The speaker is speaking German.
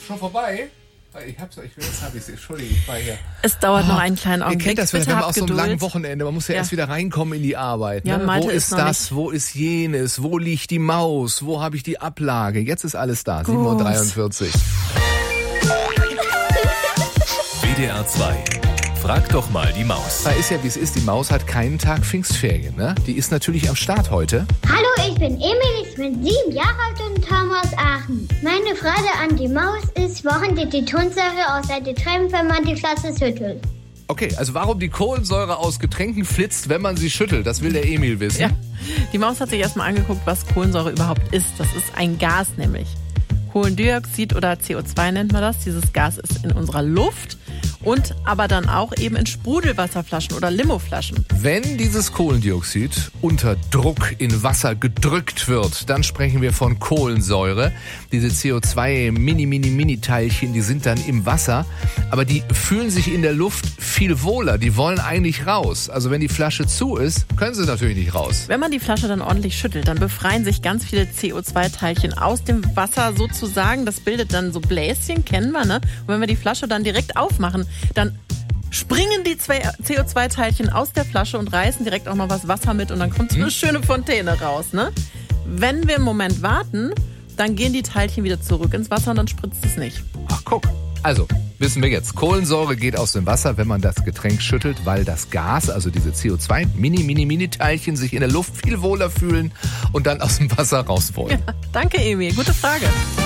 Schon vorbei? Jetzt habe ich es. Entschuldigung, ich war hier. Es dauert noch einen kleinen Augenblick. Ihr kennt das, wenn man aus so einem Geduld. langen Wochenende, man muss ja erst wieder reinkommen in die Arbeit. Ja, Ne? Malte Wo ist das? nicht. Wo ist jenes? Wo liegt die Maus? Wo habe ich die Ablage? Jetzt ist alles da. 7:43 Uhr. WDR 2. Frag doch mal die Maus. Da ist ja, wie es ist, die Maus hat keinen Tag Pfingstferien. Ne? Die ist natürlich am Start heute. Hallo, ich bin Emil, ich bin 7 Jahre alt und komme aus Aachen. Meine Frage an die Maus ist, warum die Kohlensäure aus der Getränk, wenn man die Flasche schüttelt? Okay, also warum die Kohlensäure aus Getränken flitzt, wenn man sie schüttelt, das will der Emil wissen. Ja. Die Maus hat sich erstmal angeguckt, was Kohlensäure überhaupt ist. Das ist ein Gas nämlich. Kohlendioxid oder CO2 nennt man das. Dieses Gas ist in unserer Luft und aber dann auch eben in Sprudelwasserflaschen oder Limoflaschen. Wenn dieses Kohlendioxid unter Druck in Wasser gedrückt wird, dann sprechen wir von Kohlensäure. Diese CO2-Mini-Teilchen, die sind dann im Wasser, aber die fühlen sich in der Luft viel wohler. Die wollen eigentlich raus. Also wenn die Flasche zu ist, können sie natürlich nicht raus. Wenn man die Flasche dann ordentlich schüttelt, dann befreien sich ganz viele CO2-Teilchen aus dem Wasser sozusagen. Das bildet dann so Bläschen, kennen wir, ne? Und wenn wir die Flasche dann direkt aufmachen, dann springen die CO2-Teilchen aus der Flasche und reißen direkt auch noch was Wasser mit und dann kommt so eine schöne Fontäne raus, ne? Wenn wir einen Moment warten, dann gehen die Teilchen wieder zurück ins Wasser und dann spritzt es nicht. Ach, guck. Also, wissen wir jetzt, Kohlensäure geht aus dem Wasser, wenn man das Getränk schüttelt, weil das Gas, also diese CO2-Mini-Teilchen sich in der Luft viel wohler fühlen und dann aus dem Wasser raus wollen. Ja, danke, Emil. Gute Frage.